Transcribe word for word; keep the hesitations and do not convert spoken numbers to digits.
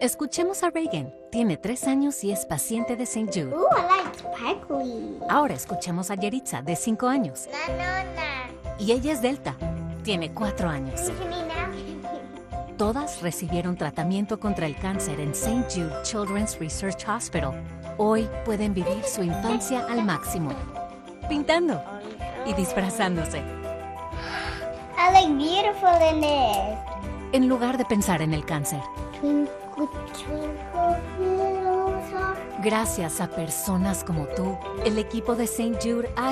Escuchemos a Reagan. Tiene tres años y es paciente de Saint Jude. Ooh, I like sparkly. Ahora escuchemos a Yeritza, de cinco años. No, no, no. Y ella es Delta. Tiene cuatro años. Look at me now. Todas recibieron tratamiento contra el cáncer en Saint Jude Children's Research Hospital. Hoy pueden vivir su infancia al máximo, pintando y disfrazándose, I look beautiful in this. en lugar de pensar en el cáncer. Twinkle, twinkle, little star. Gracias a personas como tú, el equipo de Saint Jude ha